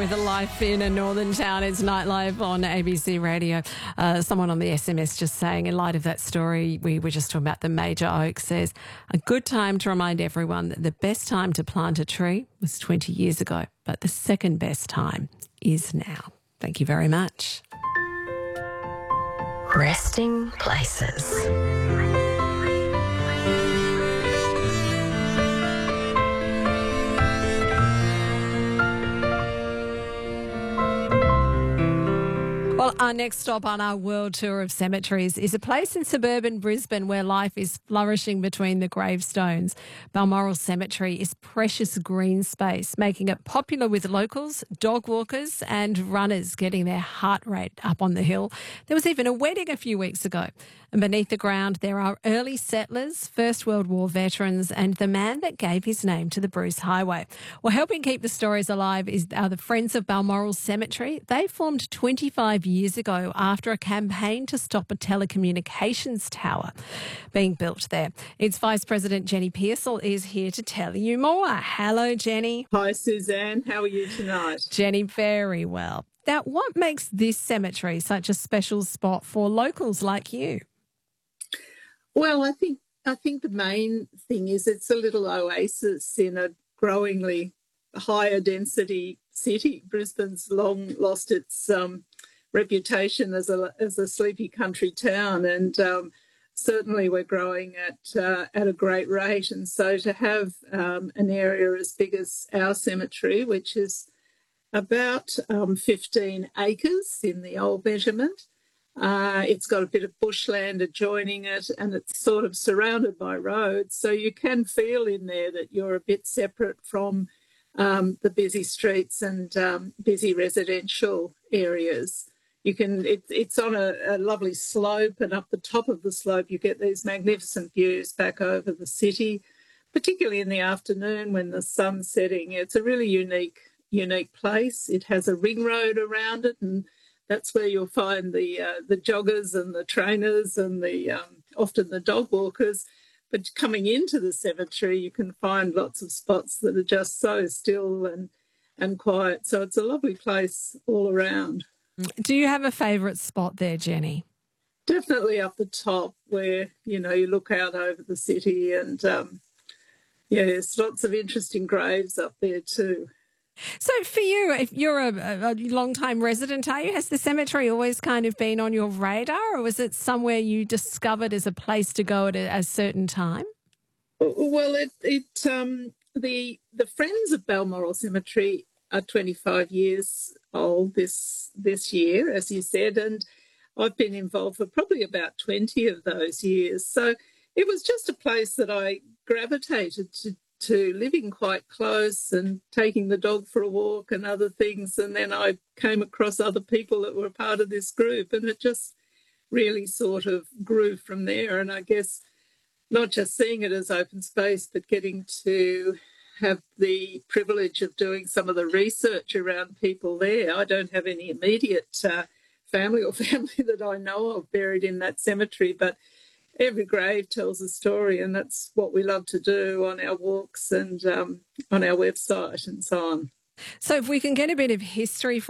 with life in a northern town. It's Nightlife on ABC Radio. Someone on the SMS just saying, in light of that story, we were just talking about the Major Oak, says, a good time to remind everyone that the best time to plant a tree was 20 years ago, but the second best time is now. Thank you very much. Resting places. Well, our next stop on our world tour of cemeteries is a place in suburban Brisbane where life is flourishing between the gravestones. Balmoral Cemetery is precious green space, making it popular with locals, dog walkers and runners getting their heart rate up on the hill. There was even a wedding a few weeks ago. And beneath the ground, there are early settlers, First World War veterans and the man that gave his name to the Bruce Highway. Well, helping keep the stories alive are the Friends of Balmoral Cemetery. They formed 25 years ago after a campaign to stop a telecommunications tower being built there. Its Vice President Jenny Pearsall is here to tell you more. Hello, Jenny. Hi, Suzanne. How are you tonight? Jenny, very well. Now, what makes this cemetery such a special spot for locals like you? Well, I think the main thing is it's a little oasis in a growingly higher density city. Brisbane's long lost its reputation as a sleepy country town, and certainly we're growing at a great rate. And so to have an area as big as our cemetery, which is about 15 acres in the old measurement. It's got a bit of bushland adjoining it, and it's sort of surrounded by roads. So you can feel in there that you're a bit separate from the busy streets and busy residential areas. It's on a lovely slope, and up the top of the slope you get these magnificent views back over the city, particularly in the afternoon when the sun's setting. It's a really unique place. It has a ring road around it, and that's where you'll find the joggers and the trainers and often the dog walkers. But coming into the cemetery, you can find lots of spots that are just so still and quiet. So it's a lovely place all around. Do you have a favourite spot there, Jenny? Definitely up the top where, you look out over the city, and, there's lots of interesting graves up there too. So for you, if you're a long-time resident, are you? Has the cemetery always kind of been on your radar, or was it somewhere you discovered as a place to go at a certain time? Well, the Friends of Balmoral Cemetery are 25 years old this year, as you said, and I've been involved for probably about 20 of those years. So it was just a place that I gravitated to living quite close and taking the dog for a walk and other things. And then I came across other people that were part of this group, and it just really sort of grew from there. And I guess not just seeing it as open space, but getting to have the privilege of doing some of the research around people there. I don't have any immediate family that I know of buried in that cemetery, but every grave tells a story, and that's what we love to do on our walks and on our website and so on. So if we can get a bit of history from